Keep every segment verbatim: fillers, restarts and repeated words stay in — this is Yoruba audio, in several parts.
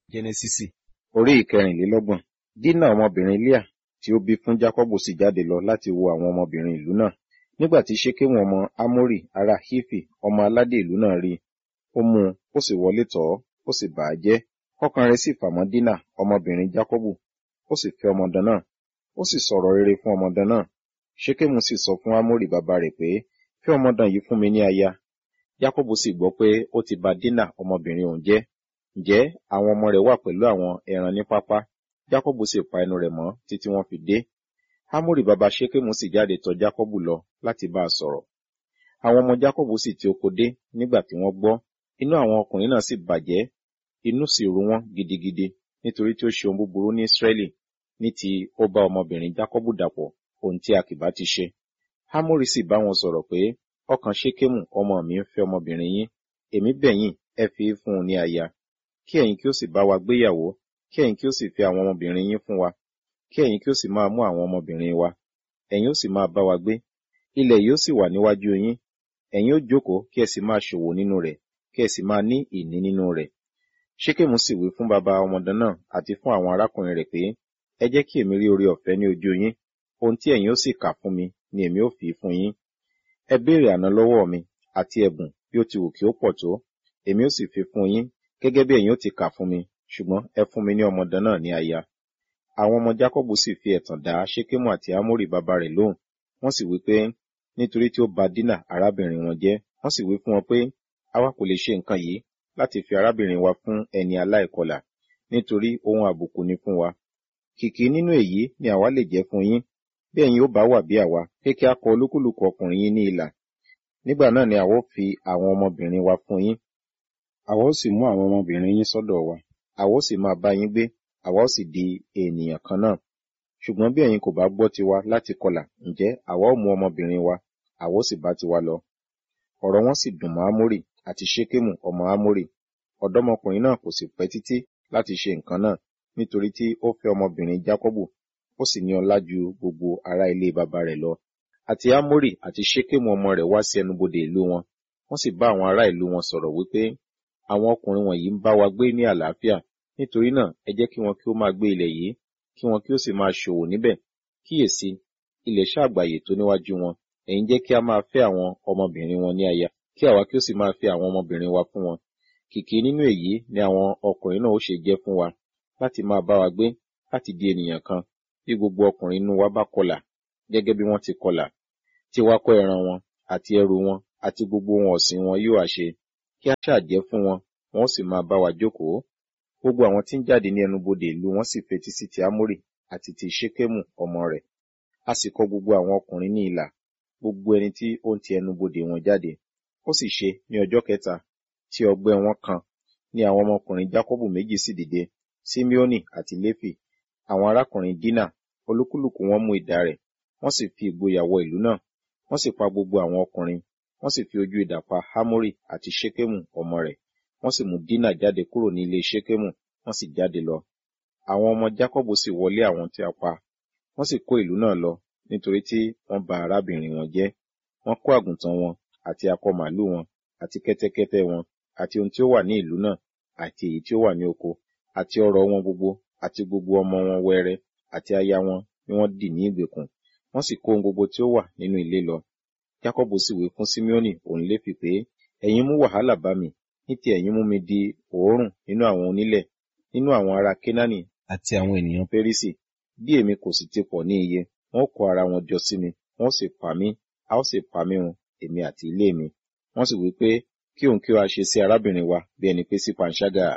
Jẹ́nẹ́sísì orí ìkẹrìnlélọ́gbọ̀n. Dínà ọmọbìnrin Léà tí ó bí fún Jákọ́bù sì jáde lọ láti wo àwọn ọmọbìnrin ìlú náà. Nígbà tí Ṣékémù ọmọ Ámórì ará Hífì ọmọ aládé ìlú náà rí i, ó mú un, ó sì wọlé tọ̀ ọ́, ó sì bà á jẹ́. Ọkàn rẹ̀ sì fà mọ́ Dínà ọmọbìnrin Jákọ́bù, ó sì fẹ́ ọmọdán náà, ó sì sọ̀rọ̀ rere fún ọmọdán náà. Ṣékémù sì sọ fún Ámórì bàbá rẹ̀ pé, fẹ́ ọmọdán yìí fún mi ní aya. Jákọ́bù sì gbọ́ pé ó ti bà Dínà ọmọbìnrin òun jẹ́. Ǹjẹ́ àwọn ọmọ rẹ̀ wà pẹ̀lú àwọn ẹran ní pápá. Jákọ́bù sì pa ẹnu rẹ̀ mọ́ títí wọ́n fi dé. Ámórì bàbá Ṣékémù sì jáde tọ̀ Jákọ́bù lọ láti bá a sọ̀rọ̀. Àwọn ọmọ Jákọ́bù sì ti oko dé nígbà tí wọ́n gbọ́. Inú àwọn ọkùnrin náà sì bàjẹ́, inú sì ru wọ́n gidigidi, nítorí tí ó ṣe ohun búburú ní Ísírẹ́lì, ní ti ó bá ọmọbìnrin Jákọ́bù dàpọ̀, ohun tí a kì bá ti ṣe. Ámórì sì bá wọn sọ̀rọ̀ pé, ọkàn Ṣékémù ọmọ mi ń fẹ́ ọmọbìnrin yín, èmi bẹ̀ yín, ẹ fi í fún un ní aya. Kí ẹ̀yin kí ó sì bá wa gbéyàwó, kí ẹ̀yin kí ó sì fi àwọn ọmọbìnrin yín fún wa, kí ẹ̀yin kí ó sì máa mú àwọn ọmọbìnrin wa, ẹ̀yin ó sì máa bá wa gbé. Ilẹ̀ yìí ó sì wà níwájú yín, ẹ̀yin ó jókòó kí ẹ sì máa ṣòwò nínú rẹ̀, kí ẹ sì máa ní ìní nínú rẹ̀. Ṣékémù sì wí fún bàbá ọmọdán náà àti fún àwọn arákùnrin rẹ̀ pé, ẹ jẹ́ kí èmi rí oore ọ̀fẹ́ ní ojú yín, ohun tí ẹ̀yin ó sì kà fún mi ni èmi ó fi fún yín. Ẹ béèrè àná lọ́wọ́ mi, àti ẹ̀bùn bí ó ti wù kí ó pọ̀ tó, èmi ó sì fi fún yín, gẹ́gẹ́ bí ẹ̀yin ó ti kà fún mi, ṣùgbọ́n ẹ fún mi ní ọmọdán náà ní aya. Àwọn ọmọ Jákọ́bù sì fi ẹ̀tàn dá Ṣékémù àti Ámórì bàbá rẹ̀ lóhùn, wọ́n sì wí pé, nítorí tí ó bà Dínà arábìnrin wọn jẹ́, wọ́n sì wí fún wọn pé, àwa kò lè ṣe nǹkan yìí láti fi arábìnrin wa fún ẹni aláìkọlà, nítorí ohun àbùkù ni fún wa. Kìkì nínú èyí ni àwa lè jẹ́ fún yín, bí ẹ̀yin ó bá wà bí àwa, pé kí a kọ olúkúlùkù ọkùnrin yín ní ilà. Nígbà náà ni àwa ó fi àwọn ọmọbìnrin wa fún yín. Àwa ó sì mú àwọn ọmọbìnrin yín sọ́dọ̀ wa, àwa ó sì máa bá yín gbé, àwa ó sì di ènìyàn kan náà. Ṣùgbọ́n bí ẹ̀yin kò bá gbọ́ tiwa láti kọlà, ǹjẹ́ àwa ó mú ọmọbìnrin wa, àwa ó sì bá tiwa lọ. Ọ̀rọ̀ wọn sì dùn mọ́ Ámórì àti Ṣékémù ọmọ Ámórì. Ọ̀dọ́mọkùnrin náà kò sì pẹ́ títí láti ṣe nǹkan náà, nítorí tí ó fẹ́ ọmọbìnrin Jákọ́bù, ó sì ní ọlá ju gbogbo ará ilé baba rẹ̀ lọ. Àti Ámórì àti Ṣékémù ọmọ rẹ̀ wá sí ẹnubodè ìlú wọn, wọ́n sì bá àwọn ará ìlú wọn sọ̀rọ̀ wípé, àwọn ọkùnrin wọ̀nyí ń bá wa gbé ní àlàáfíà, nítorí náà ẹ jẹ́ kí wọn kí ó máa gbé ilẹ̀ yìí, kí wọn kí ó sì máa ṣòwò níbẹ̀. Kíyèsí, ilẹ̀ ṣàgbàyè tó níwájú wọn, ẹ̀yin jẹ́ kí a máa fẹ́ àwọn ọmọbìnrin wọn ní aya, kí àwa kí ó sì máa fẹ́ àwọn ọmọbìnrin wa fún wọn. Kìkì nínú èyí ni àwọn ọkùnrin náà ó ṣe jẹ́ fún wa, láti máa bá wa gbé, láti di ènìyàn kan, bí gbogbo ọkùnrin inú wa bá kọlà, gẹ́gẹ́ bí wọ́n ti kọlà, tí wá kó ẹran wọn, àti ẹrù wọn, àti gbogbo ohun ọ̀sìn wọn yóò àṣe, kí a ṣáà jẹ́ fún wọn, wọn ó sì máa bá wa jókòó. Gbogbo àwọn tí ń jáde ní ẹnubodè ìlú wọn sì fetí sí ti Ámórì àti ti Ṣékémù ọmọ rẹ̀. A sì kọ gbogbo àwọn ọkùnrin ní ilà, gbogbo ẹni tí ó ń ti ẹnubodè wọn jáde. Ó sì ṣe ní ọjọ́ kẹta, tí ọgbẹ́ wọn kan, ní àwọn ọmọkùnrin Jákọ́bù méjì sì dìde, Síméónì àti Léfì, àwọn arákùnrin Dínà, olúkúlùkù wọn mú idà rẹ̀, wọ́n sì fi ìgboyà wọ ìlú náà, wọ́n sì pa gbogbo àwọn ọkùnrin, wọ́n sì fi ojú idà pa Ámórì àti Ṣékémù ọmọ rẹ̀, wọ́n sì mú Dínà jáde kúrò ní ilé Ṣékémù, wọ́n sì jáde lọ. Àwọn ọmọ Jákọ́bù sì wọlé àwọn tí a pa, wọ́n sì kó ìlú náà lọ, nítorí tí wọ́n bà arábìnrin wọn jẹ́. Wọ́n kó àgùntàn wọn, àti akọ màlúù wọn, àti kẹ́tẹ́kẹ́tẹ́ wọn, àti ohun tí ó wà ní ìlú náà, àti èyí tí ó wà ní oko, àti ọrọ̀ wọn gbogbo, àti gbogbo ọmọ wọn wẹrẹ, àti aya wọn ni wọ́n dì ní ìgbèkùn. Wọ́n sì kó ohun gbogbo tí ó wà nínú ilé lọ. Jákọ́bù sì wí fún Síméónì òun Léfì pé, ẹ̀yin mú wàhálà bá mi, ní ti ẹ̀yin mú mi di òórùn nínú àwọn onílẹ̀, nínú àwọn ará Kénáánì àti àwọn ènìyàn Pérísì. Bí èmi kò sì ti pọ̀ ní iye, wọn ó kó ara wọn jọ sí mi, wọn ó sì pa mí, a ó sì pa mí run, èmi àti ilé mi. Wọ́n sì wí pé, kí òun kí ó ṣe sí arábìnrin wa bí ẹni pé sí panṣágà.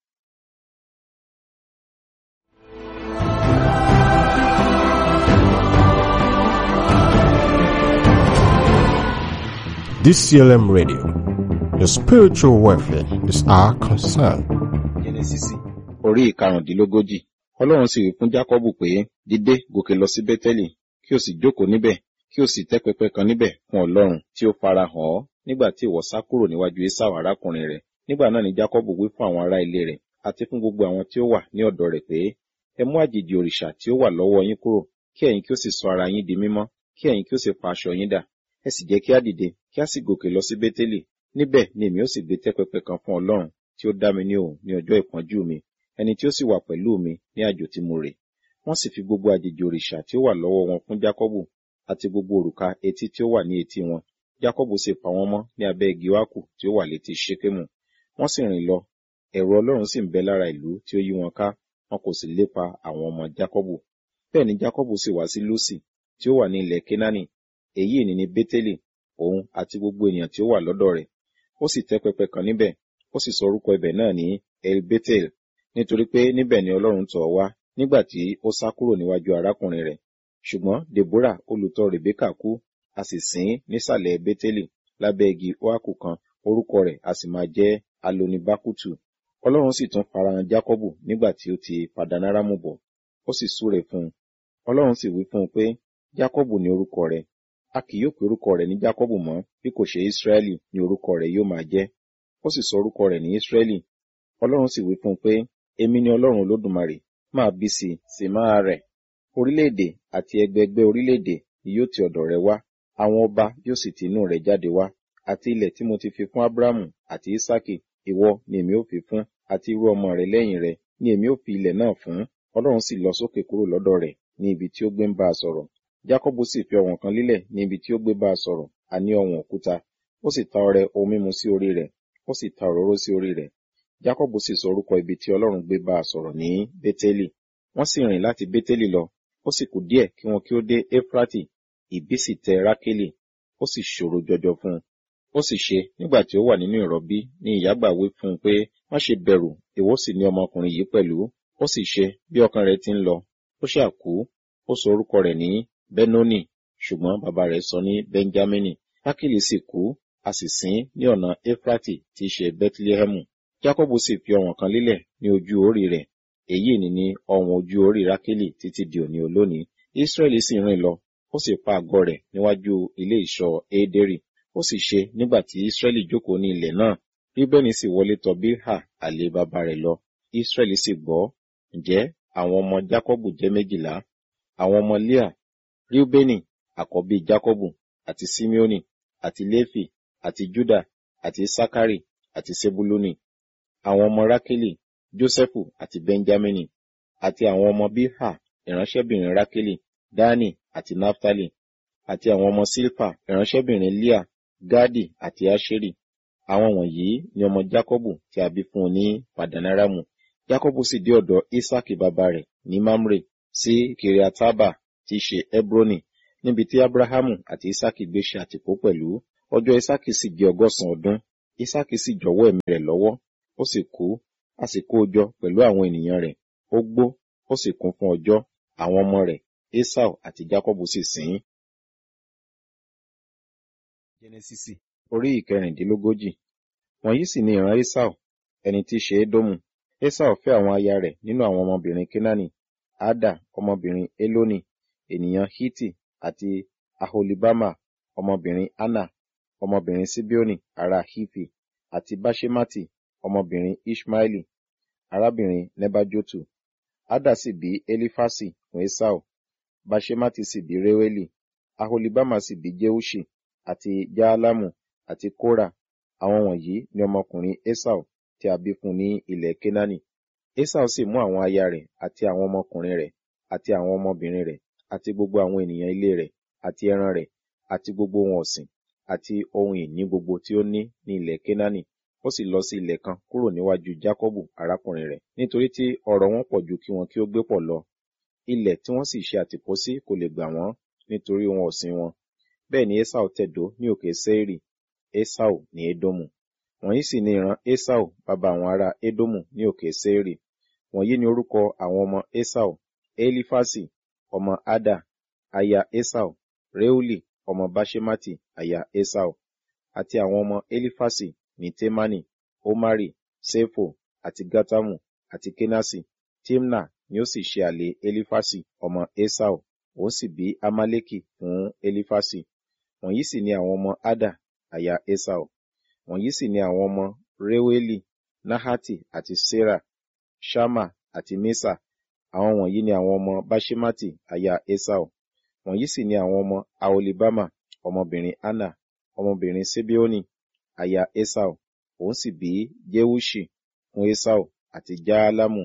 D C L M Radio, your spiritual welfare is our concern. Jẹ́nẹ́sísì orí ìkarùndínlógójì. Ọlọ́run sì wí fún Jákọ́bù pé, dìde gòkè lọ sí Bẹ́tẹ́lì, kí o sì jókòó níbẹ̀, kí o sì tẹ́ pẹpẹ kan níbẹ̀ fún Ọlọ́run tí ó fara hàn ọ́ nígbà tí ìwọ sá kúrò níwájú Ésáù arákùnrin rẹ̀. Nígbà náà ni Jákọ́bù wí fún àwọn ará ilé rẹ̀ àti fún gbogbo àwọn tí ó wà ní ọ̀dọ̀ rẹ̀ pé, ẹ mú àjèjì òrìṣà tí ó wà lọ́wọ́ yín kúrò, kí ẹ̀yin kí ó sì sọ ara yín di mímọ́, kí ẹ̀yin kí ó sì pa aṣọ yín dà. Ẹ sì jẹ́ kí á dìde, kí á sì gòkè lọ sí Bẹ́tẹ́lì. Níbẹ̀ ni èmi ó sì gbé tẹ́ pẹpẹ kan fún Ọlọ́run tí ó dá mi ní òun ní ọjọ́ ìpọ́njú mi. ẹni tí ó sì wà pẹ̀lú mi ní àjò tí mo rè. Wọ́n sì fi gbogbo àjèjì òrìṣà tí ó wà lọ́wọ́ wọn fún Jákọ́bù, àti gbogbo òrùka etí tí ó wà ní etí wọn. Jákọ́bù sì pa wọ́n mọ́ ní abẹ́ igi óákù tí ó wà létí Ṣékémù. Wọ́n sì rìn lọ, ẹ̀rù Ọlọ́run sì ń bẹ lára ìlú tí ó yí wọn ká, wọn kò sì lépa àwọn ọmọ Jákọ́bù. Bẹ́ẹ̀ ni Jákọ́bù sì wá sí Lúsì tí ó wà ní ilẹ̀ Kénáánì, èyí ni ní Bétélì, òun àti gbogbo ènìyàn tí ó wà lọ́dọ̀ rẹ̀. Ó sì tẹ́ pẹpẹ kan níbẹ̀, ó sì sọ orúkọ ibẹ̀ náà ní El Betel, nítorí pé níbẹ̀ ni Ọlọ́run tọ̀ ọ́ wá nígbà tí ó sá kúrò níwájú arákùnrin rẹ̀. Ṣùgbọ́n Dèbórà olùtọ̀ Rèbékà kú, a sì sìn ín nísàlẹ̀ Bétélì lábẹ́ igi óákù kan, orúkọ rẹ̀ a sì máa jẹ́ Alonibakutu. Ọlọ́run sì tún farahàn Jákọ́bù nígbà tí ó ti Padanaramu bọ̀, ó sì súre fún un. Ọlọ́run sì wí fún un pé, Jákọ́bù ni orúkọ rẹ̀, a kì yóò pe orúkọ rẹ̀ ní Jákọ́bù mọ́, bí kò ṣe Ísírẹ́lì ni orúkọ rẹ̀ yóò máa jẹ́. Ó sì sọ orúkọ rẹ̀ ní Ísírẹ́lì. Ọlọ́run sì wí fún un pé, èmi ni Ọlọ́run Olódùmarè, máa bí sí i, sì máa rẹ̀. Orílẹ̀-èdè àti ẹgbẹẹgbẹ́ orílẹ̀-èdè ni yóò ti ọ̀dọ̀ rẹ wá, àwọn ọba yóò sì ti inú rẹ̀ jáde wá. Àti ilẹ̀ tí mo ti fi fún Ábúráhámù àti Ísákì, ìwọ ni èmi ó fi fún, àti irú ọmọ rẹ lẹ́yìn rẹ ni èmi ó fi ilẹ̀ náà fún. Ọlọ́run sì lọ sókè kúrò lọ́dọ̀ rẹ̀ ní ibi tí ó gbé ń bá a sọ̀rọ̀. Jákọ́bù sì fi ọ̀wọ̀n kan lílẹ̀ ní ibi tí ó gbé bá a sọ̀rọ̀, àní ọ̀wọ̀n òkúta. Ó sì ta ọrẹ ohun mímu sí orí rẹ̀, ó sì ta òróró sí orí rẹ̀. Jákọ́bù sì sọ orúkọ ibi tí Ọlọ́run gbé bá a sọ̀rọ̀ ní Bétélì. Wọ́n sì rìn láti Bétélì lọ, ó sì kù díẹ̀ kí wọn kí ó dé Éfrátì, ìbí sì tẹ Rákélì, ó sì ṣòro jọjọ fún un. Ó sì ṣe, nígbà tí ó wà nínú ìrọbí, ní ìyágbà wí fún un pé, má ṣe bẹ̀rù, ìwọ sì ní ọmọkùnrin yìí pẹ̀lú. Ó sì ṣe, bí ọkàn rẹ̀ ti ń lọ, ó ṣáà kú, ó sọ orúkọ rẹ̀ ní Benoni, ṣùgbọ́n bàbá rẹ̀ sọ ní Benjamini. Rákélì sì kú, a sì sìn ní ọ̀nà Éfrátì tí í ṣe Bẹ́tílẹ́hẹ́mù. Jákọ́bù sì fi ọ̀wọ̀n kan lílẹ̀ ní ojú orí rẹ̀, èyí ni ní ọ̀wọ̀n ojú orí Rákélì títí di òní olónìí. Ísírẹ́lì sì rìn lọ, ó sì pa àgọ́ rẹ̀ níwájú ilé ìṣọ́ Édérì. Ó sì ṣe, nígbà tí Ísírẹ́lì jókòó ní ilẹ̀ náà, Ríbẹ́nì sì wọlé tọ̀ Bílhà àlè bàbá rẹ̀ lọ. Ísírẹ́lì sì gbọ́. Ǹjẹ́ àwọn ọmọ Jákọ́bù jẹ́ méjìlá. Àwọn ọmọ Léà, Ríúbẹ́nì àkọ́bí Jákọ́bù, àti Síméónì, àti Léfì, àti Júdà, àti Sákárì, àti Sebúlúnì. Àwọn ọmọ Rákélì, Jósẹ́fù àti Bẹ́ńjámínì. Àti àwọn ọmọ Bílhà, ìránṣẹ́bìnrin Rákélì, Dáánì àti Náftálì. Àti àwọn ọmọ Sílfà, ìránṣẹ́bìnrin Líà, Gádì àti Áṣérì. Àwọn wọ̀nyí ni ọmọ Jákọ́bù tí a bí fún un ní Padanaramu. Jákọ́bù sì dé ọ̀dọ̀ Ísákì bàbá rẹ̀ ní Mamre, sí Kiriataba tí í ṣe Hebroni, níbi tí Ábúráhámù àti Ísákì gbé ṣe àtìpó pẹ̀lú. Ọjọ́ Ísákì sì jẹ́ ọgọ́sàn ọdún. Ísákì sì jọ̀wọ́ ẹ̀mí rẹ̀ lọ́wọ́, ó sì kú, a sì kó o jọ pẹ̀lú àwọn ènìyàn rẹ̀. Ó gbó, ó sì kún fún ọjọ́. Àwọn ọmọ rẹ̀, Esau àti Jákọ́bù sì sìn ín. Jẹ́nẹ́sísì orí ìkẹrìndínlógójì. Wọ̀nyí sì ni ìran Esau, ẹni tí í ṣe Édómù. Esau fẹ́ àwọn aya rẹ̀ nínú àwọn ọmọbìnrin Kénáánì, Ada ọmọbìnrin Eloni, ènìyàn Hiti, àti Aholibama ọmọbìnrin Anna, ọmọbìnrin Sibeoni ará Hifi, àti Baṣemati ọmọbìnrin Ishmaeli, arábìnrin Nebajotu. Ada sì bí Elifasi fún Esau, Baṣemati sì bí Reueli, Aholibama sì bí Jeuṣi, àti Jaalamu, àti Kora. Àwọn wọ̀nyí ni ọmọkùnrin Esau tí a bí fún ní ilẹ̀ Kénáánì. Esau sì mú àwọn aya rẹ̀ àti àwọn ọmọkùnrin rẹ̀ àti àwọn ọmọbìnrin rẹ̀ àti gbogbo àwọn ènìyàn ilé rẹ̀ àti ẹran rẹ̀ àti gbogbo ohun ọ̀sìn àti ohun ìní gbogbo tí ó ní ní ilẹ̀ Kénáánì. Ó sì lọ sí ilẹ̀ kan kúrò níwájú Jákọ́bù arákùnrin rẹ̀, nítorí tí ọrọ̀ wọn pọ̀ ju kí wọn kí ó gbé pọ̀ lọ. Ilẹ̀ tí wọ́n sì ṣe àtìpó sí kò lè gbà wọ́n nítorí ohun ọ̀sìn wọn. Bẹ́ẹ̀ ni Esau tẹ̀dó ní òkè Seiri. Esau ní Édómù. Wọ̀nyí sì ni ìran Esau bàbá àwọn ará Édómù ní òkè Seiri. Wọ̀nyí ni orúkọ àwọn ọmọ Esau: Elifasi ọmọ Ada, aya Esau; Reuli ọmọ Baṣemati, aya Esau. Àti àwọn ọmọ Elifasi ní Temani, Omari, Sefo, àti Gatamu, àti Kenasi. Timna ni ó sì ṣe àlè Elifasi ọmọ Esau, òun sì bí Amaleki fún Elifasi. Wọ̀nyí sì ni àwọn ọmọ Ada, aya Esau. Wọ̀nyí sì ni àwọn ọmọ Reueli, Nahati àti Sera, Ṣama àti Mesa. Àwọn wọ̀nyí ni àwọn ọmọ Baṣemati, aya Esau. Wọ̀nyí sì ni àwọn ọmọ Aholibama, ọmọbìnrin Anna, ọmọbìnrin Sibeoni, aya Esau, òun sì bí Jeuṣi fún Esau, àti Jaalamu,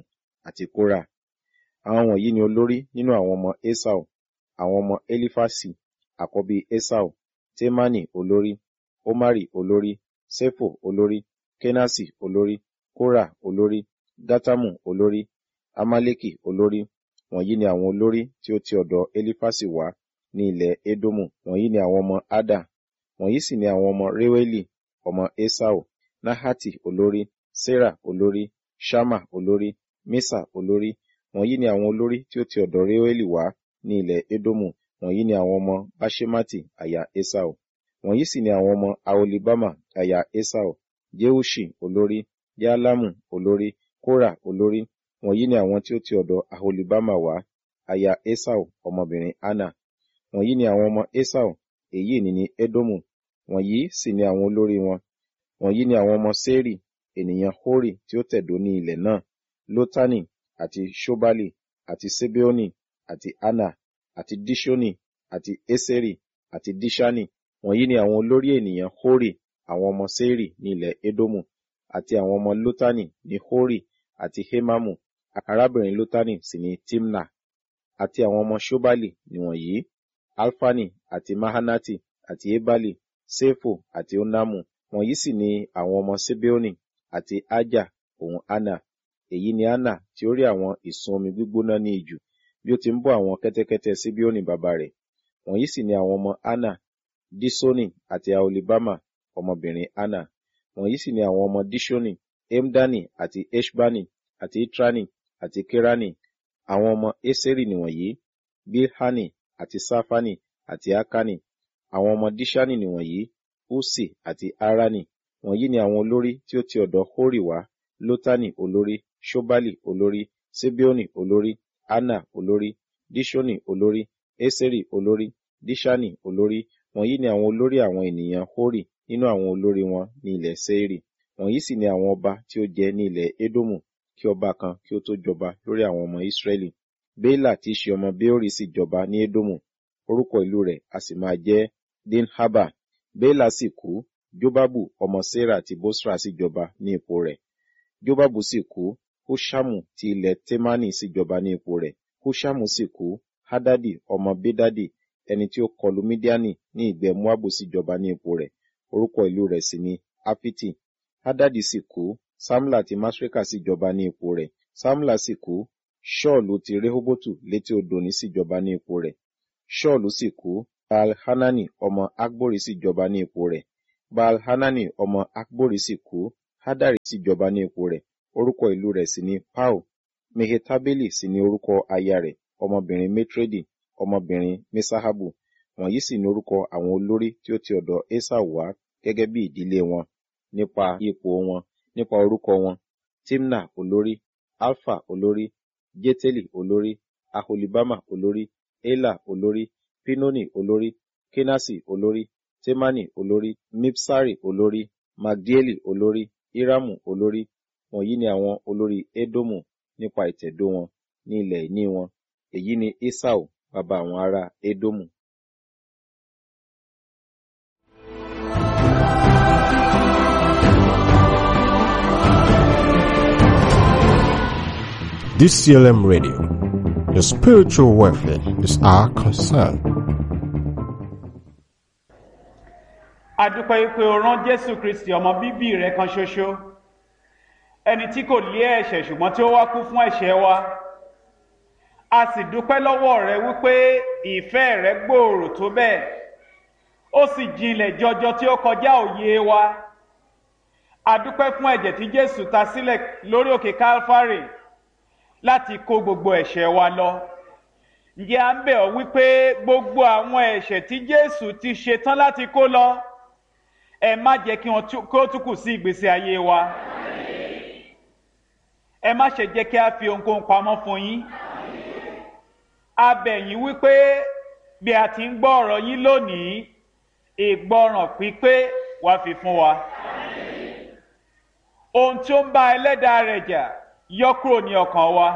àti kórà. Àwọn wọ̀nyí ni olórí nínú àwọn ọmọ Esau, àwọn ọmọ Elifasi, àkọ́bí Esau, Temani olórí, Omari olórí, Sefo olórí, Kenasi olórí, Kórà olórí, Gatamu olórí, Amaleki olórí. Wọ̀nyí ni àwọn olórí tí ó ti ọ̀dọ̀ Elifasi wá ní ilẹ̀ Edomu. Wọ̀nyí ni àwọn ọmọ Ada. Wọ̀nyí sì ni àwọn ọmọ Reueli, ọmọ Esau, Nahati olórí, Serah olórí, Ṣama olórí, Mesa olórí. Wọ̀nyí ni àwọn olórí tí ó ti ọ̀dọ̀ Reueli wá ní ilẹ̀ Edomu. Wọ̀nyí ni àwọn ọmọ Baṣemati aya Esau. Wọ̀nyí sì ni àwọn ọmọ Aholibama aya Esau, Jeuṣi olórí, Jalamu olórí, Kórà olórí. Wọ̀nyí ni àwọn tí ó ti ọ̀dọ̀ Aholibama wá, aya Esau ọmọbìnrin Anna. Wọ̀nyí ni àwọn ọmọ Esau, èyí ni ní Edomu. Wọ̀nyí sì ni àwọn olórí wọn. Wọ̀nyí ni àwọn ọmọ Seri, ènìyàn Hori tí ó tẹ̀dó ní ilẹ̀ náà, Lotani, àti Ṣobali, àti Sebeoni, àti Anna, àti Dishoni, àti Eseri, àti Dishani. Wọ̀nyí ni àwọn olórí ènìyàn Hori, àwọn ọmọ Seri ní ilẹ̀ Edomu, àti àwọn ọmọ Lotani ní Hori, àti Hemamu, arábìnrin Lotani sì ní Timna. Àti àwọn ọmọ Ṣobali nìwọ̀nyí, Alfani, àti Mahanati, àti Ebali, Sefo, àti Onamu. Wọ̀nyí sì ni àwọn ọmọ Sebeoni, àti Aja, òun Anna. Èyí ni Anna tí ó rí àwọn ìsun omi gbígbóná ní ijù, bí ó ti ń bọ́ àwọn kẹ́tẹ́kẹ́tẹ́ Sibeoni bàbá rẹ̀. Wọ̀nyí sì ni àwọn ọmọ Anna, Disoni, àti Aholibama, ọmọbìnrin Anna. Wọ̀nyí sì ni àwọn ọmọ Dishoni, Emdani, àti Eshbani, àti Itrani, àti Kerani. Àwọn ọmọ Eseri nìwọ̀nyí, Bilhani, àti Safani, àti Akani. Àwọn ọmọ Dishani nìwọ̀nyí, Usi, àti Arani. Wọ̀nyí ni àwọn olórí tí ó ti ọ̀dọ̀ Hori wá, Lotani olórí, Ṣobali olórí, Sebeoni olórí, Anna olórí, Dishoni olórí, Eseri olórí, Dishani olórí. Wọ̀nyí ni àwọn olórí àwọn ènìyàn Hori nínú àwọn olórí wọn ní ilẹ̀ Seiri. Wọ̀nyí sì ni àwọn ọba tí ó jẹ ní ilẹ̀ Edomu, kí ọba kan kí ó tó jọba lórí àwọn ọmọ Israẹli. Bela tí í ṣe ọmọ Beori sì jọba ní Edomu, orúkọ ìlú rẹ̀ a sì máa jẹ́ Dinhaba. Bela sì kú, Jobabu ọmọ Serah ti Bosra sì jọba ní ipò rẹ̀. Jobabu sì kú, Hushamu ti ilẹ̀ Temani sì jọba ní ipò rẹ̀. Hushamu sì kú, Hadadi ọmọ Bedadi, ẹni tí ó kọlu Midiani ní ìgbẹ́ Moabu sì jọba ní ipò rẹ̀. Orúkọ ìlú rẹ̀ sì ni Afiti. Hadadi sì kú, Samla ti Masreka sì jọba ní ipò rẹ̀. Samla sì kú, Ṣọ́ọ̀lù ti Rehobotu létí odò ní sì jọba ní ipò rẹ̀. Ṣọ́ọ̀lù sì kú, Baal-Hanani ọmọ Akbori sì jọba ní ipò rẹ̀. Baal-Hanani ọmọ Akbori sì kú, Hadari sì jọba ní ipò rẹ̀. Orúkọ ìlú rẹ̀ sì ni Pau. Mehetabeli sì ni orúkọ aya rẹ̀, ọmọbìnrin Metredi, ọmọbìnrin Mesahabu. Wọ̀nyí sì ni orúkọ àwọn olórí tí ó ti ọ̀dọ̀ Esau wá gẹ́gẹ́ bí ìdílé wọn, nípa ipò wọn, nípa orúkọ wọn: Timna olórí, Alfa olórí, Jeteli olórí, Aholibama olórí, Ela olórí, Pinoni olórí, Kenasi olórí, Temani olórí, Mibsari olórí, Magdieli olórí, Iramu olórí. Wọ̀nyí ni àwọn olórí Edomu nípa ìtẹ̀dó wọn ní ilẹ̀ ìní wọn. Èyí ni Esau bàbá àwọn ará Edomu. D C L M Radio, your spiritual welfare is our concern. A dúpẹ́ pé o rán Jésù Kristi ọmọ bíbí rẹ̀ kan ṣoṣo, ẹni tí kò lé ẹ̀ṣẹ̀ ṣùgbọ́n tí ó wá kú fún ẹ̀ṣẹ̀ wa. A sì dúpẹ́ lọ́wọ́ rẹ̀ wípé ìfẹ́ rẹ̀ gbòòrò tó bẹ́ẹ̀, ó sì jinlẹ̀ jọjọ tí ó kọjá òye wa. A dúpẹ́ fún ẹ̀jẹ̀ tí Jésù ta sílẹ̀ lórí òkè Kálífárì láti kó gbogbo ẹ̀ṣẹ̀ wa lọ. Ǹjẹ́ à ń bẹ̀ ọ́ wípé gbogbo àwọn ẹ̀ṣẹ̀ tí Jésù ti ṣe tán láti kó lọ, ẹ má jẹ́ kí wọ́n kó tún kù sí ìgbésí ayé wa. Ẹ má ṣe jẹ́ kí a fi ohunkóhun pamọ́ fún yín. A bẹ̀ yín wípé bí a ti ń gbọ́ ọ̀rọ̀ yín lónìí, ìgbọràn pípé wá fi fún wa. Ohun tí ó ń bá ẹlẹ́dàá rẹ̀ jà yọ kúrò ní ọkàn wa.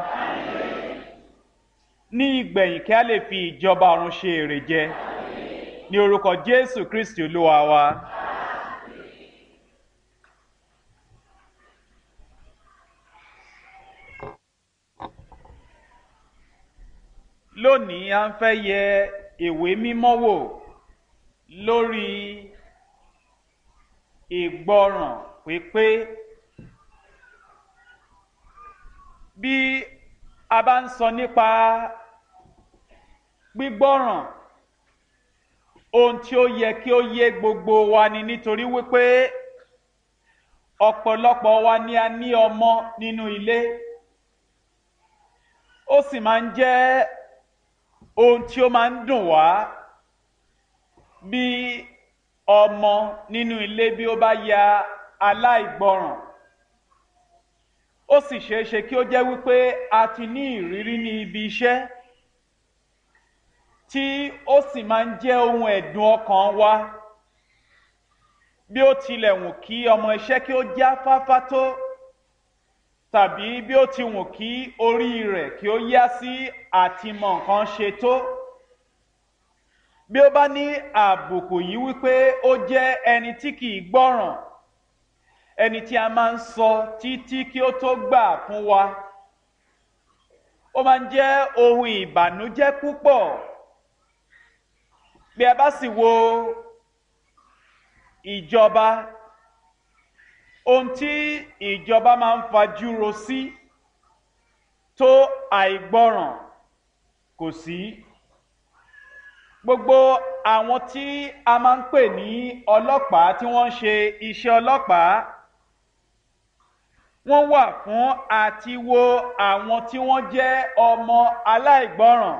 Ní ìgbẹ̀yìn kí a lè fi ìjọba ọ̀run ṣe èrè jẹ. Ní orúkọ Jésù Kristi Olúwa wa. lónìí a ń fẹ́ yẹ ìwé mímọ́ wò lórí ìgbọràn pípé. Bí a bá ń sọ nípa gbígbọ́ràn, ohun tí ó yẹ kí ó yé gbogbo wa ni, nítorí wípé ọ̀pọ̀lọpọ̀ wa ni a ní ọmọ nínú ilé. Ó sì máa ń jẹ́ ohun tí ó máa ń dùn wá bí ọmọ nínú ilé bí ó bá ya aláìgbọràn. Ó sì ṣeéṣe kí ó jẹ́ wípé a ti ní ìrírí ní ibi iṣẹ́ tí ó sì máa ń jẹ́ ohun ẹ̀dùn ọkàn wa. Bí ó tilẹ̀ wù kí ọmọ iṣẹ́ kí ó jáfáfá tó, tàbí bí ó ti wù kí orí rẹ̀ kí ó yá sí àti mọ nǹkan ṣe tó, bí ó bá ní àbùkù yìí wípé ó jẹ́ ẹni tí kìí gbọ́ràn, ẹni tí a máa ń sọ títí kí ó tó gbà fún wa, ó máa ń jẹ́ ohun ìbànújẹ́ púpọ̀. Bí a bá sì wo ìjọba, ohun tí ìjọba máa ń fajúro sí tó àìgbọràn kò sí. Gbogbo àwọn tí a máa ń pè ní ọlọ́pàá tí wọ́n ń ṣe iṣẹ́ ọlọ́pàá, wọ́n wà fún àti wo àwọn tí wọ́n jẹ́ ọmọ aláìgbọràn.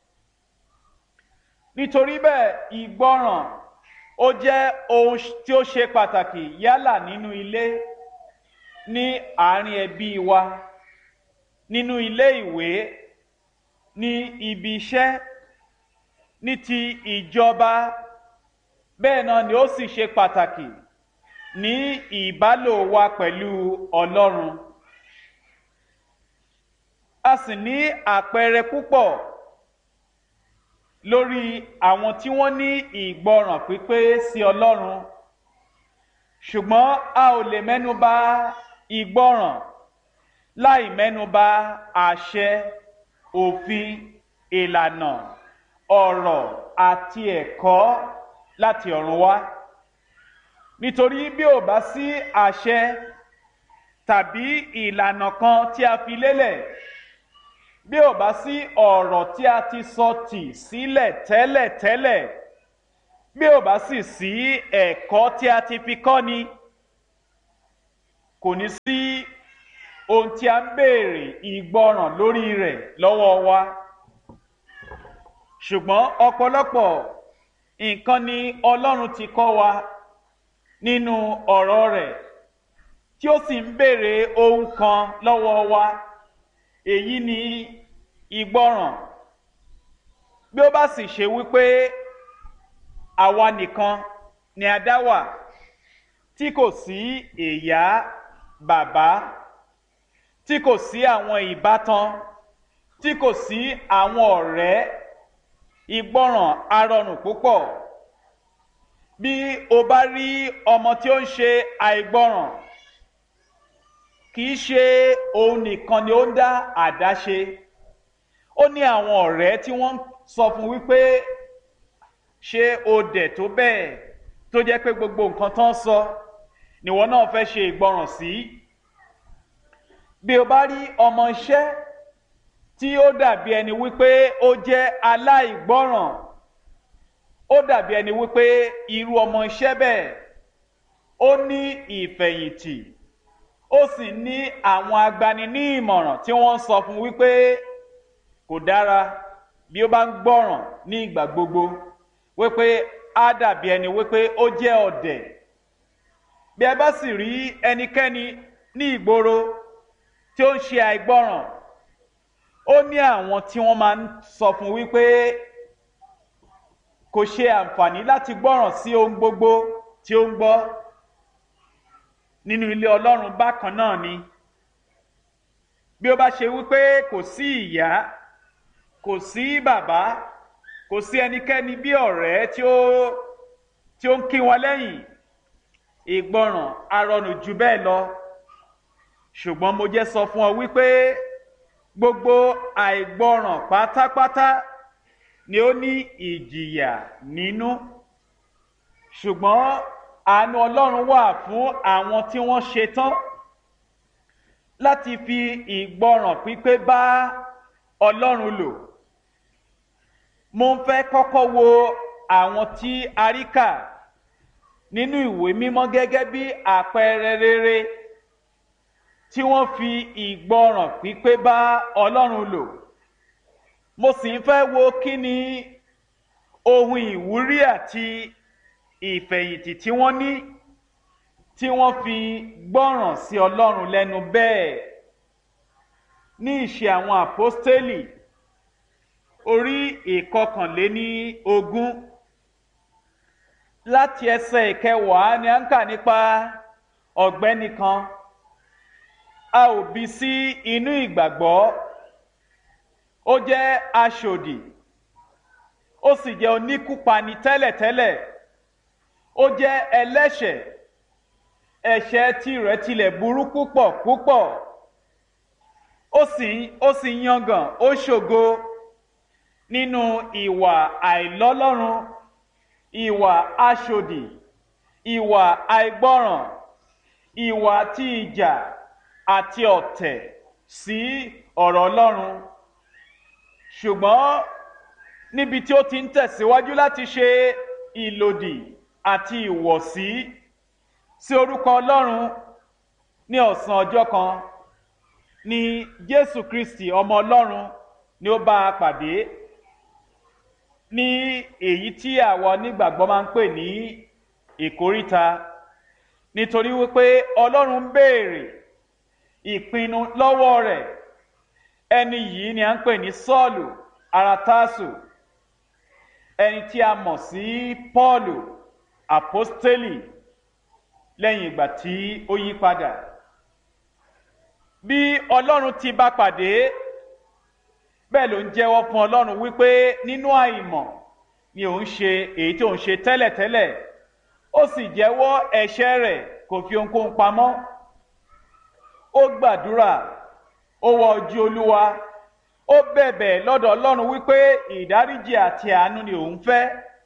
Nítorí bẹ́ẹ̀, ìgbọràn ó jẹ́ ohun tí ó ṣe pàtàkì yálà nínú ilé, ní àárín ẹbí wa, nínú ilé ìwé, ní ibi iṣẹ́, ní ti ìjọba. Bẹ́ẹ̀ náà ni ó sì ṣe pàtàkì ní ìbálò wa pẹ̀lú Ọlọ́run. A sì ní àpẹẹrẹ púpọ̀ lórí àwọn tí wọ́n ní ìgbọràn pípé sí Ọlọ́run. Ṣùgbọ́n a ò lè mẹ́nubà ìgbọràn láì mẹ́nubà àṣẹ, òfin, ìlànà, ọ̀rọ̀ àti ẹ̀kọ́ láti ọ̀run wá. Nítorí bí ò bá sí àṣẹ tàbí ìlànà kan tí a fi lélẹ̀, bí ò bá sí ọ̀rọ̀ tí a ti sọ tì sílẹ̀ tẹ́lẹ̀tẹ́lẹ̀, bí ò bá sì sí ẹ̀kọ́ tí a ti fi kọ́ni, kò ní sí ohun tí a ń béèrè ìgbọràn lórí rẹ̀ lọ́wọ́ wa. Ṣùgbọ́n ọ̀pọ̀lọpọ̀ nǹkan ni Ọlọ́run ti kọ́ wa nínú ọ̀rọ̀ rẹ̀, tí ó sì ń béèrè ohun kan lọ́wọ́ wa. Èyí ni ìgbọràn. Bí ó bá sì ṣe wípé àwa nìkan ni a dá wà, tí kò sí ìyá, bàbá, tí kò sí àwọn ìbátan, tí kò sí àwọn ọ̀rẹ́, ìgbọràn á rọrùn púpọ̀. Bí o bá rí ọmọ tí ó ń ṣe àìgbọràn, kìí ṣe òun nìkan ni ó ń dá àdáṣe. Ó ní àwọn ọ̀rẹ́ tí wọ́n sọ fún wípé ṣé o dẹ̀ tó bẹ́ẹ̀, tó jẹ́ pé gbogbo nǹkan tán sọ níwọ náà fẹ́ ṣe ìgbọràn sí. Bí o bá rí ọmọ iṣẹ́ tí ó dàbí ẹni wípé ó jẹ́ aláìgbọràn, ó dàbí ẹni wípé irú ọmọ iṣẹ́ bẹ́ẹ̀ ó ní ìfẹ̀yìntì, ó sì ní àwọn agbani ní ìmọ̀ràn tí wọ́n sọ fún wípé kò dára bí ó bá ń gbọ́ràn ní ìgbà gbogbo, wípé á dàbí ẹni wípé ó jẹ́ ọ̀dẹ̀. Bí ẹ bá sì rí ẹnikẹ́ni ní ìgboro tí ó ń ṣe àìgbọ́ràn, ó ní àwọn tí wọ́n máa ń sọ fún wípé kò ṣe àǹfààní láti gbọ́ràn sí ohun gbogbo tí ó ń gbọ́. Nínú ilé Ọlọ́run bákan náà ni. Bí ó bá ṣe wípé kò sí ìyá, kò sí bàbá, kò sí ẹnikẹ́ni bí ọ̀rẹ́ tí ó tí ó ń kí wọn lẹ́yìn, ìgbọràn á rọrùn jù bẹ́ẹ̀ lọ. Ṣùgbọ́n mo jẹ́ sọ fún ọ wípé gbogbo àìgbọràn pátápátá ni ó ní ìjìyà nínú, ṣùgbọ́n àánú Ọlọ́run wà fún àwọn tí wọ́n ṣetán láti fi ìgbọràn pípé bá Ọlọ́run lò. Mo ń fẹ́ kọ́kọ́ wo àwọn tí a rí kà nínú ìwé mímọ́ gẹ́gẹ́ bí àpẹẹrẹ rere tí wọ́n fi ìgbọràn pípé bá Ọlọ́run lò. Mo sì ń fẹ́ wo kí ni ohun ìwúrí àti ìfẹ̀yìntì tí wọ́n ní tí wọ́n fi gbọ́ràn sí Ọlọ́run lẹ́nu bẹ́ẹ̀. Ní Ìṣe àwọn Àpọ́stélì orí ìkọkànléní ogún láti ẹsẹ̀ ìkẹwàá ni a ń kà nípa ọ̀gbẹ́ni kan. A ò bí sí inú ìgbàgbọ́, ó jẹ́ aṣòdì, ó sì jẹ́ oníkúpani tẹ́lẹ̀tẹ́lẹ̀, ó jẹ́ ẹlẹ́ṣẹ̀, ẹ̀ṣẹ̀ tirẹ̀ tilẹ̀ burú púpọ̀ púpọ̀, ó sì ó sì yangàn, ó ṣògo nínú ìwà àìlọ́lọ́run, ìwà aṣòdì, ìwà àìgbọ́ràn, ìwà tí ìjà àti ọ̀tẹ̀ sí ọ̀rọ̀ Ọlọ́run. Ṣùgbọ́n níbi tí ó ti ń tẹ̀síwájú láti ṣe ìlòdì àti ìwọ̀sí sí orúkọ Ọlọ́run, ní ọ̀sán ọjọ́ kan ni Jésù Kristi ọmọ Ọlọ́run ni ó bá a pàdé ní èyí tí àwọn onígbàgbọ́ máa ń pè ní ìkóríta, nítorí wípé Ọlọ́run ń béèrè ìpinnu lọ́wọ́ rẹ̀. Ẹni yìí ni a ń pè ní Sọ́ọ̀lù ará Tásù, ẹni tí a mọ̀ sí Pọ́ọ̀lù àpọ́stélì lẹ́yìn ìgbà tí ó yí padà. Bí Ọlọ́run ti bá pàdé, bẹ́ẹ̀ ló ń jẹ́wọ́ fún Ọlọ́run wípé nínú àìmọ̀ ni òun ṣe èyí tí òun ṣe tẹ́lẹ̀tẹ́lẹ̀, ó sì jẹ́wọ́ ẹ̀ṣẹ̀ rẹ̀, kò fi ohunkóhun pamọ́. Ó gbàdúrà, ó wá ojú Olúwa, ó bẹ̀bẹ̀ lọ́dọ̀ Ọlọ́run wípé ìdáríjì àti àánú ni òun fẹ́.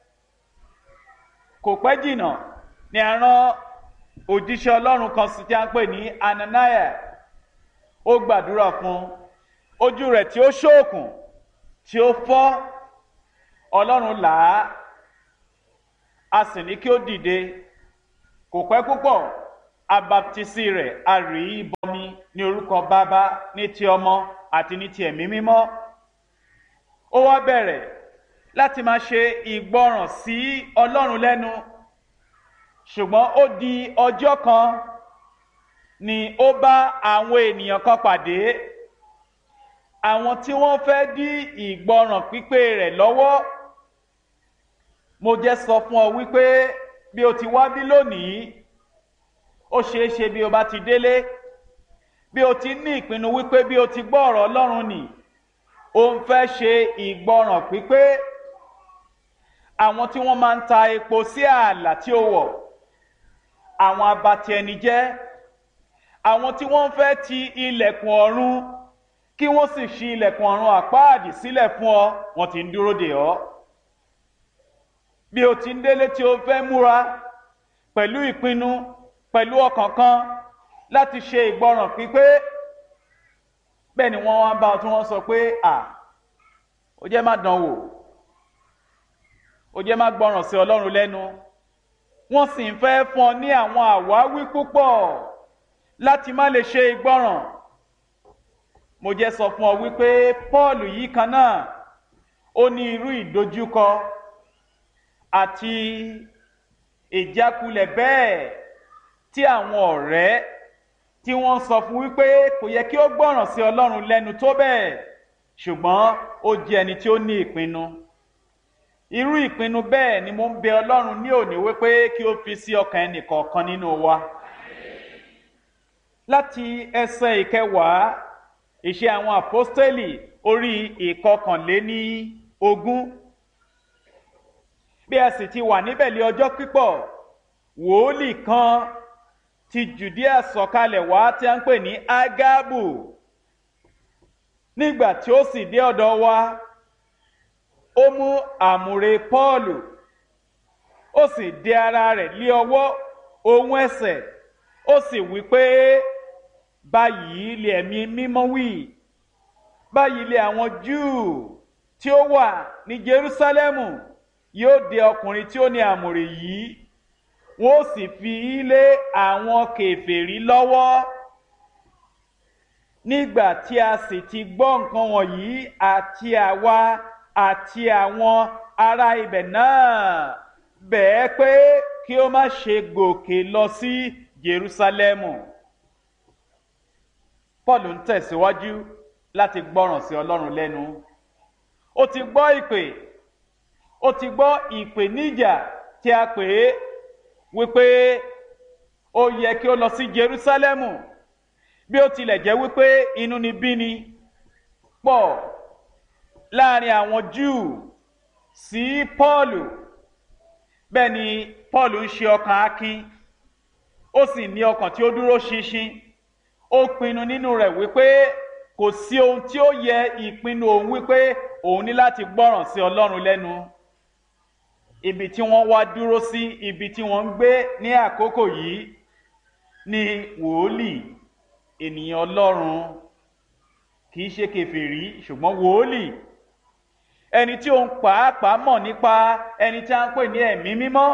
Kò pẹ́ jìnnà ni a rán òjíṣẹ́ Ọlọ́run kan sí tí a ń pè ní Ananiah. Ó gbàdúrà fún ojú rẹ̀ tí ó ṣókùn, tí ó fọ́. Ọlọ́run là á, a sì ní kí ó dìde. Kò pẹ́ púpọ̀, abaptisi rẹ̀ a rí bọmi ní orúkọ Bàbá, ní ti Ọmọ àti ní ti Ẹ̀mí Mímọ́. Ó wá bẹ̀rẹ̀ láti máa ṣe ìgbọràn sí Ọlọ́run lẹ́nu. Ṣùgbọ́n ó di ọjọ́ kan ni ó bá àwọn ènìyàn kan pàdé, àwọn tí wọ́n fẹ́ dí ìgbọràn pípé rẹ̀ lọ́wọ́. Mo jẹ́ sọ fún ọ wípé bí o ti wá bí lónìí, ó ṣeé ṣe bí o bá ti délé, bí o ti ní ìpinnu wípé bí o ti gbọ́ ọ̀rọ̀ Ọlọ́run nì, o ń fẹ́ ṣe ìgbọràn pípé. Àwọn tí wọ́n máa ń ta epo sí ààlà tí ó wọ̀, àwọn abatí ẹni jẹ́, àwọn tí wọ́n fẹ́ ti ilẹ̀kùn ọ̀run kí wọ́n sì ṣí ilẹ̀kùn ọ̀run àpáàdì sílẹ̀ fún ọ, wọ́n ti ń dúró dè ọ́. Bí o ti ń délé tí o fẹ́ múra pẹ̀lú ìpinnu, pẹ̀lú ọkàn kan láti ṣe ìgbọràn pípé, bẹ́ẹ̀ ni wọ́n wá bá ọ tí wọ́n sọ pé à ó jẹ́ má dán wò, ó jẹ́ má gbọ́ràn sí Ọlọ́run lẹ́nu. Wọ́n sì ń fẹ́ fún ọ ní àwọn àwáwí púpọ̀ láti má lè ṣe ìgbọràn. Mo jẹ́ sọ fún ọ wípé Pọ́ọ̀lù yìí kan náà ó ní irú ìdojúkọ àti ìjákulẹ̀ bẹ́ẹ̀ tí àwọn ọ̀rẹ́ tí wọ́n sọ fún wípé kò yẹ kí ó gbọ́ràn sí Ọlọ́run lẹ́nu tó bẹ́ẹ̀, ṣùgbọ́n ó jẹ́ ẹni tí ó ní ìpinnu. Irú ìpinnu bẹ́ẹ̀ ni mo ń bẹ Ọlọ́run ní òní wípé kí ó fi sí ọkàn ẹnìkọ̀ọ̀kan nínú wa. Láti ẹsẹ̀ ìkẹwàá Ìṣe àwọn Àpọ́stélì orí ìkọkànléní ogún. Bí a sì ti wà níbẹ̀ lé ọjọ́ pípọ̀, wòólì kan ti Jùdíà sọ̀kalẹ̀ wá tí a ń pè ní Ágábù. Nígbà tí ó sì dé ọ̀dọ̀ wa, ó mú àmùrè Pọ́ọ̀lù ó sì dé ara rẹ̀ lé ọwọ́ ohun ẹsẹ̀, ó sì wí pé báyìí lé ẹ̀mí mímọ́ wí, báyìí lé àwọn Júù tí ó wà ní Jerúsálẹ́mù yóò dé ọkùnrin tí ó ní àmùrè yìí, wọ́n ó sì fi í lé àwọn kèfèrí lọ́wọ́. Nígbà tí a sì ti gbọ́ nǹkan wọ̀nyí, àti àwa àti àwọn ará ibẹ̀ náà bẹ̀ẹ́ pé kí ó má ṣe gòkè lọ sí Jerúsálẹ́mù. Pọ́ọ̀lù ń tẹ̀síwájú láti gbọ́ràn sí Ọlọ́run lẹ́nu. Ó ti gbọ́ ìpè, ó ti gbọ́ ìpèníjà tí a pè é wípé ó yẹ kí ó lọ sí Jerúsálẹ́mù, bí ó tilẹ̀ jẹ́ wípé inúnibíni pọ̀ láàrin àwọn Júù sí Pọ́ọ̀lù. Bẹ́ẹ̀ ni Pọ́ọ̀lù ń ṣe ọkàn akin, ó sì ní ọkàn tí ó dúró ṣinṣin. Ó pinnu nínú rẹ̀ wípé kò sí ohun tí ó yẹ ìpinnu òun wípé òun ní láti gbọ́ràn sí Ọlọ́run lẹ́nu. Ibi tí wọ́n wá dúró sí, ibi tí wọ́n ń gbé ní àkókò yìí ni wòólì, ènìyàn Ọlọ́run, kìí ṣe kèfèrí ṣùgbọ́n wòólì, ẹni tí òun pàápàá mọ̀ nípa ẹni tí a ń pè ní ẹ̀mí mímọ́.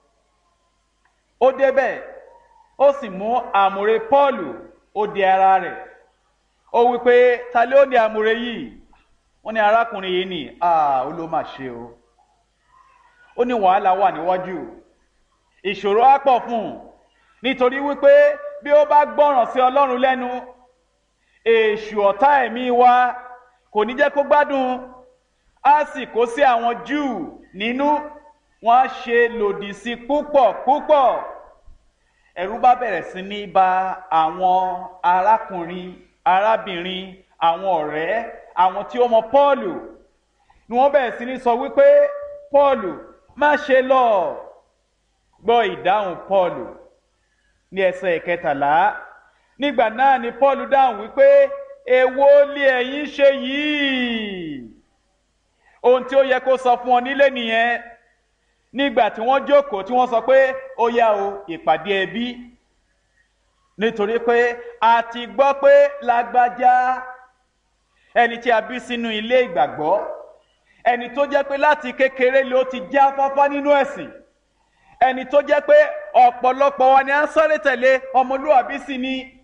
Ó débẹ̀, ó sì mú àmùrè Pọ́ọ̀lù, ó di ara rẹ̀. Ó wí pé ta ló ní àmùrè yìí? Wọ́n ní arákùnrin yìí ni. Ah, ó ló mà ṣe o. Ó ní wàhálà wà níwájú, ìṣòro á pọ̀ fún un, nítorí wípé bí ó bá gbọ́ràn sí Ọlọ́run lẹ́nu, èṣù ọ̀tá ẹ̀mí wa kò ní jẹ́ kó gbádùn, á sì kó sí àwọn Júù nínú, wọ́n á ṣe lòdì sí púpọ̀ púpọ̀. Ẹ̀rù bá bẹ̀rẹ̀ sí ní bà àwọn arákùnrin, arábìnrin, àwọn ọ̀rẹ́, àwọn tí ó mọ Pọ́ọ̀lù, ni wọ́n bẹ̀rẹ̀ sí ní sọ wípé Pọ́ọ̀lù má ṣe lọ. Gbọ́ ìdáhùn Pọ́ọ̀lù ní ẹsẹ̀ ìkẹtàlá. Nígbà náà ni Pọ́ọ̀lù dáhùn wípé èwo lé ẹ̀yin ṣe yìí? Ohun tí ó yẹ kó sọ fún ọ nílé nìyẹn. Nígbà tí wọ́n jókòó tí wọ́n sọ pé ó yá o, ìpàdé ẹbí, nítorí pé a ti gbọ́ pé lágbájá, ẹni tí a bí sínú ilé ìgbàgbọ́, ẹni tó jẹ́ pé láti kékeré ló ti já fáfá nínú ẹ̀sìn, ẹni tó jẹ́ pé ọ̀pọ̀lọpọ̀ wa ni a ń sáré tẹ̀lé, ọmọlúwàbí sì ni,